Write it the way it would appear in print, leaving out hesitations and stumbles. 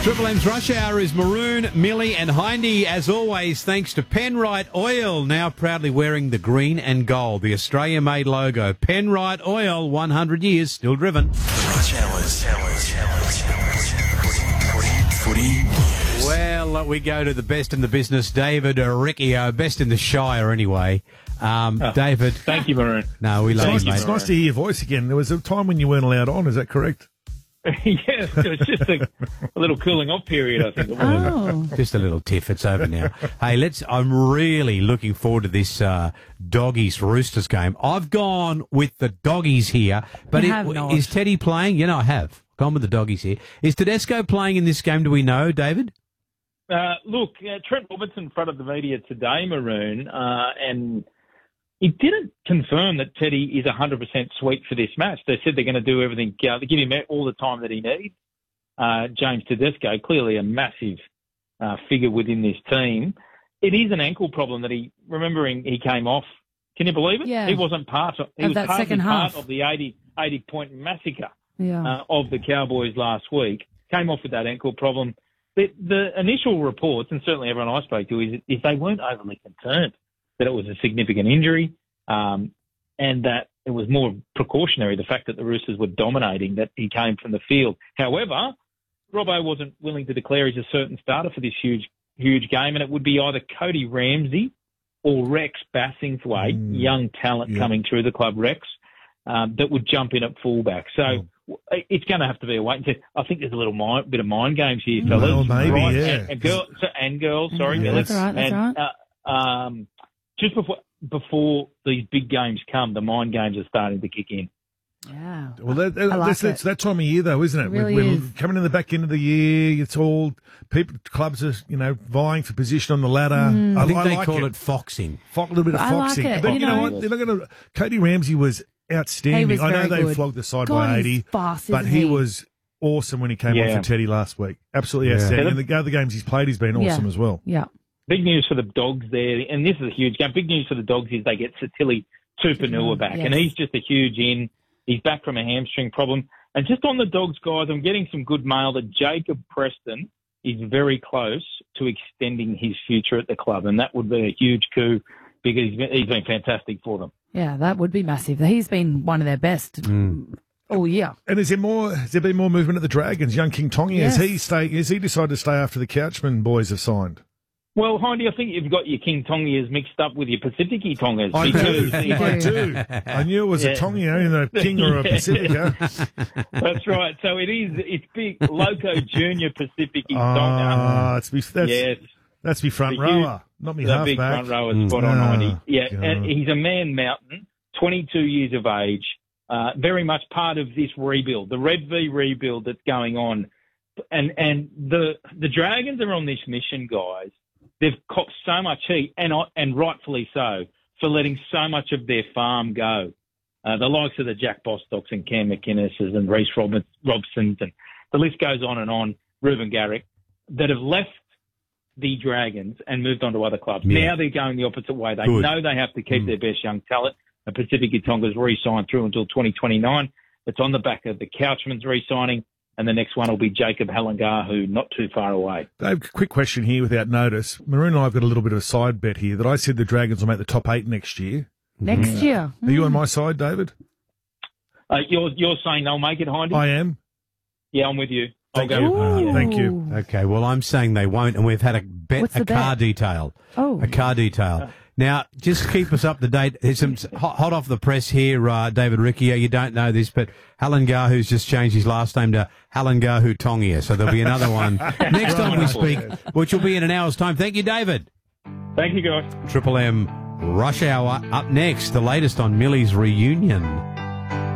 Triple M's Rush Hour is Maroon, Millie and Hindy. As always, thanks to Penrite Oil, now proudly wearing the green and gold, the Australia-made logo. Penrite Oil, 100 years, still driven. The Rush Hours. Footy. Well, we go to the best in the business, David Riccio, best in the Shire anyway. David. Thank you, Maroon. No, we love you, mate. It's nice to hear your voice again. There was a time when you weren't allowed on, is that correct? Yes, it was just a little cooling off period, I think it was. Oh. Just a little tiff. It's over now. Hey, I'm really looking forward to this Doggies Roosters game. I've gone with the Doggies here, but is Teddy playing? I have gone with the Doggies here. Is Tedesco playing in this game? Do we know, David? Look, Trent Robertson fronted the media today, Maroon, and he didn't confirm that Teddy is 100% sweet for this match. They said they're going to do everything. They give him all the time that he needs. James Tedesco, clearly a massive figure within this team. It is an ankle problem that he came off. Can you believe it? Yeah. He wasn't part of. He was that partly second half. part of the 80-point massacre Yeah. of the Cowboys last week. Came off with that ankle problem. The initial reports, and certainly everyone I spoke to, is they weren't overly concerned that it was a significant injury, and that it was more precautionary, the fact that the Roosters were dominating, that he came from the field. However, Robbo wasn't willing to declare he's a certain starter for this huge game, and it would be either Cody Ramsey or Rex Bassingthwaite, young talent coming through the club, Rex, that would jump in at fullback. So it's going to have to be a wait and see. I think there's a little bit of mind games here, fellas. Well, maybe, right? yeah. And girls, sorry. Yeah, that's right. Just before these big games come, the mind games are starting to kick in. Yeah. Well, that's that time of year, though, isn't it? It really We're is. coming in the back end of the year. It's all clubs are vying for position on the ladder. I think they like call it foxing. A little bit of I like foxing. it, But you you know know. what? They're not going to. Cody Ramsey was outstanding. He was I know very they good. flogged the side God, by he's 80, fast, but isn't he he? was awesome when he came on Yeah. for Teddy last week. Absolutely outstanding. And the other games he's played, he's been awesome as well. Yeah. Big news for the Dogs there, and this is a huge game. Big news for the Dogs is they get Satili Tupanua back, Yes. and he's just a huge in. He's back from a hamstring problem. And just on the Dogs, guys, I'm getting some good mail that Jacob Preston is very close to extending his future at the club, and that would be a huge coup because he's been fantastic for them. Yeah, that would be massive. He's been one of their best all year. And has there been more movement at the Dragons? Young King Tongi, Yes. has he decided to stay after the Couchman boys have signed? Well, Hindy, I think you've got your King Tongias mixed up with your Pacifici Tongas. I do. You I do. do. I knew it was a Tongi and a King or a Pacifica. That's right. So it's big Loco Junior Pacifici Tonga. That's me front The rower, not me The halfback. big front rower spot on, Hindy. Yeah, God. and he's a man mountain, 22 years of age, very much part of this rebuild, the Red V rebuild that's going on. And the Dragons are on this mission, guys. They've copped so much heat, and rightfully so, for letting so much of their farm go. The likes of the Jack Bostocks and Cam McInnes's and Reece Robsons, and the list goes on, Reuben Garrick, that have left the Dragons and moved on to other clubs. Yeah. Now they're going the opposite way. They Good. know they have to keep their best young talent. And Pacifici Tonga's re-signed through until 2029. It's on the back of the Couchman's re-signing, and the next one will be Jacob Halangahu, not too far away. Dave, quick question here without notice. Maroon and I have got a little bit of a side bet here that I said the Dragons will make the top 8 next year. Next year. Are you on my side, David? You're saying they'll make it, Hindy? I am. Yeah, I'm with you. Thank I'll you. go. Ooh. Thank you. Okay, well, I'm saying they won't, and we've had What's the car bet? detail. Oh. A car detail. Now, just keep us up to date. There's some hot off the press here, David Riccio. You don't know this, but Halangahu's just changed his last name to Halangahu Tongia, so there'll be another one next time we speak, which will be in an hour's time. Thank you, David. Thank you, guys. Triple M Rush Hour up next, the latest on Millie's reunion.